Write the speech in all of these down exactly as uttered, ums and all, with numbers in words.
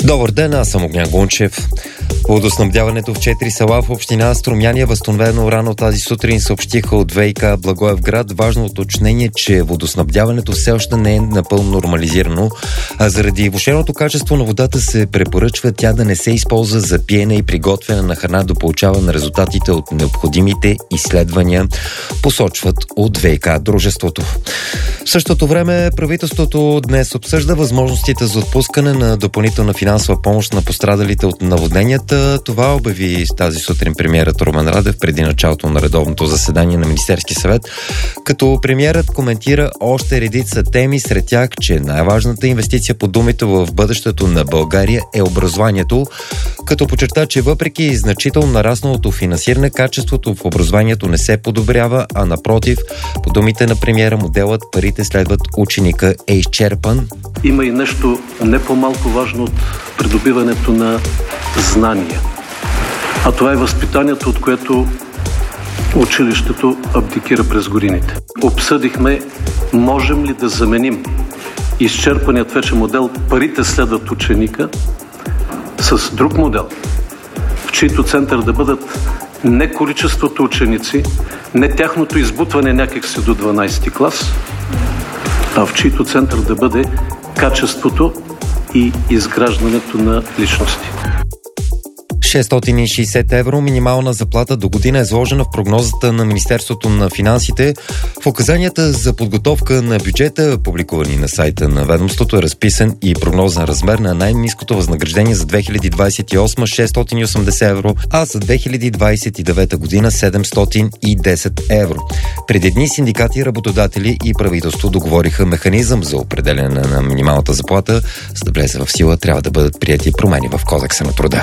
Добър ден, аз съм Огнян Гунчев. Водоснабдяването в четири села в община Струмяни е възстановено рано тази сутрин, съобщиха от ВиК Благоевград. Важно уточнение, че водоснабдяването все още не е напълно нормализирано, а заради влошеното качество на водата се препоръчва тя да не се използва за пиене и приготвяне на храна до получаване на резултатите от необходимите изследвания, посочват от ВиК дружеството. В същото време правителството днес обсъжда възможностите за отпускане на допълнителна финансова помощ на пострадалите от наводненията. Това обяви тази сутрин премиерът Румен Радев преди началото на редовното заседание на Министерски съвет, като премиерът коментира още редица теми, сред тях, че най-важната инвестиция по думите в бъдещето на България е образованието, като подчерта, че въпреки значително нарасналото финансиране, качеството в образованието не се подобрява, а напротив, по думите на премиера, моделът парите следват ученика е изчерпан. Има и нещо не по-малко важно от придобиването на знания. А това е възпитанието, от което училището абдикира през годините. Обсъдихме, можем ли да заменим изчерпаният вече модел парите следват ученика с друг модел, в чийто център да бъдат не количеството ученици, не тяхното избутване някакси до дванадесети клас, а в чийто център да бъде качеството и изграждането на личности. шестстотин и шейсет евро минимална заплата до година е изложена в прогнозата на Министерството на финансите. В указанията за подготовка на бюджета, публикувани на сайта на ведомството, е разписан и прогнозен размер на най-ниското възнаграждение за две хиляди двадесет и осма – шестстотин и осемдесет евро, а за две хиляди двадесет и девета година седемстотин и десет евро. Преди дни синдикати, работодатели и правителство договориха механизъм за определяне на минималната заплата. За да влезе в сила, трябва да бъдат приети промени в Кодекса на труда.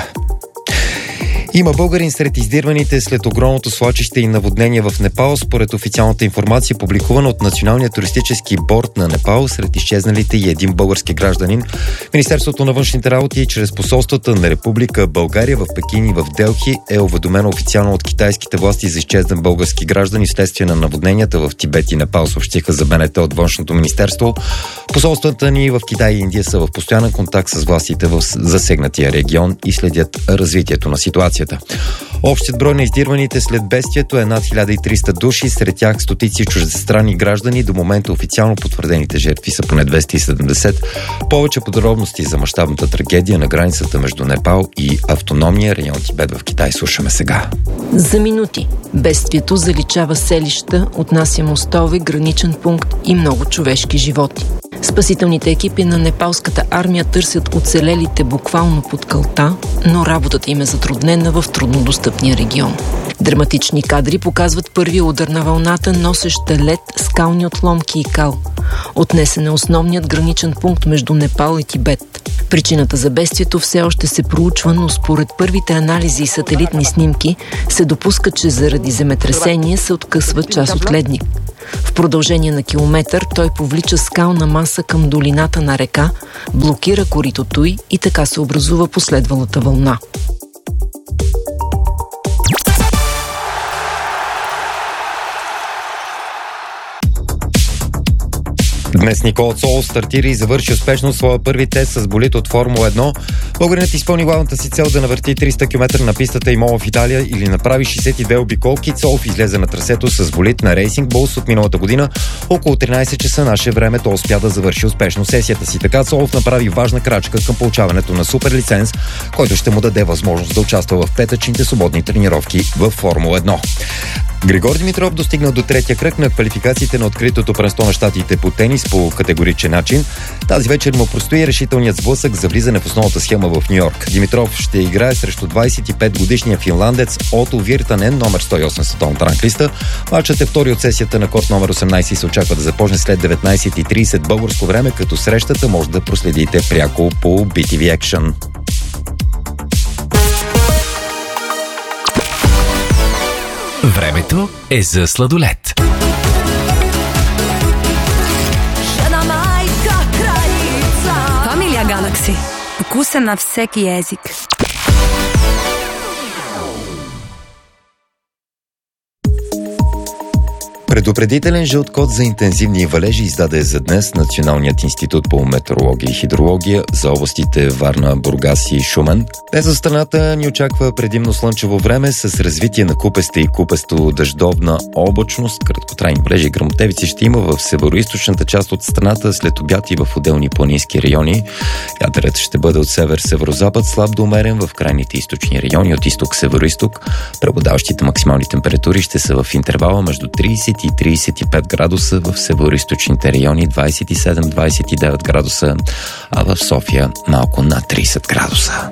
Има българин сред издирваните след огромното свлачище и наводнение в Непал. Според официалната информация, публикувана от Националния туристически борд на Непал, сред изчезналите и един български гражданин. Министерството на външните работи чрез посолствата на Република България в Пекин и в Делхи е уведомено официално от китайските власти за изчезнен български граждан вследствие на наводненията в Тибет и Непал, съобщиха за БНТ от Външното министерство. Посолствата ни в Китай и Индия са в постоянен контакт с властите в засегнатия регион и следят развитието на ситуацията. Общият брой на издирваните след бедствието е над хиляда и триста души, сред тях стотици чуждестранни граждани. До момента официално потвърдените жертви са поне двеста и седемдесет. Повече подробности за мащабната трагедия на границата между Непал и автономния район Тибет в Китай слушаме сега. За минути бедствието заличава селища, отнася мостове, граничен пункт и много човешки животи. Спасителните екипи на непалската армия търсят оцелелите буквално под кълта, но работата им е затруднена в труднодостъпния регион. Драматични кадри показват първия удар на вълната, носеща лед, скални отломки и кал. Отнесен е основният граничен пункт между Непал и Тибет. Причината за бедствието все още се проучва, но според първите анализи и сателитни снимки се допуска, че заради земетресение се откъсва част от ледник. В продължение на километър той повлича скална маса към долината на река, блокира коритото й и така се образува последвалата вълна. Днес Никола Цолов стартира и завърши успешно своя първи тест с болид от Формула едно. Българинът изпълни главната си цел да навърти триста километра на пистата Имола в Италия или направи шейсет и две обиколки. Цолов излезе на трасето с болид на Racing Bulls от миналата година. Около тринадесет часа наше време той успя да завърши успешно сесията си. Така Цолов направи важна крачка към получаването на супер лиценз, който ще му даде възможност да участва в петъчните свободни тренировки в Формула едно. Григор Димитров достигнал до третия кръг на квалификациите на откритото първенство на щатите по тенис по категоричен начин. Тази вечер му предстои решителният сблъсък за влизане в основната схема в Нью-Йорк. Димитров ще играе срещу двадесет и пет годишния финландец Ото Виртанен, номер сто и осем в световната ранглиста. Матчът е втори от сесията на корт номер осемнадесет и се очаква да започне след деветнадесет и тридесет българско време, като срещата може да проследите пряко по Би Ти Ви Action. Времето е за сладолед. Familia Galaxy. Вкуса на всеки език. Предупредителен жълт код за интензивни валежи издаде за днес Националният институт по метеорология и хидрология за областите Варна, Бургас и Шумен. Днес за страната ни очаква предимно слънчево време с развитие на купеста и купесто-дъждовна облачност. Краткотрайни валежи и гръмотевици ще има в североизточната част от страната, след обяд и в отделни планински райони. Вятърът ще бъде от север-северозапад, слаб до умерен в крайните източни райони, от изток-североизток. Преобладаващите максимални температури ще са в интервала между трийсет и трийсет и пет градуса, в североизточните райони двайсет и седем до двайсет и девет градуса, а в София малко над трийсет градуса.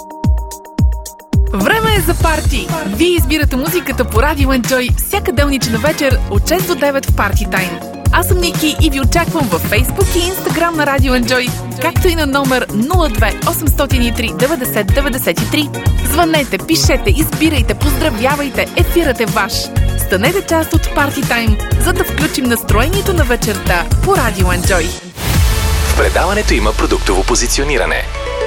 Време е за парти! Вие избирате музиката по Радио Enjoy всяка делнична вечер от шест до девет в Парти Тайм. Аз съм Ники и ви очаквам във Facebook и Instagram на Радио Enjoy, както и на номер нула две осемстотин и три деветдесет деветдесет и три. Звънете, пишете, избирайте, поздравявайте, ефирът е ваш. Станете част от Парти Тайм, за да включим настроението на вечерта по Радио Enjoy. В предаването има продуктово позициониране.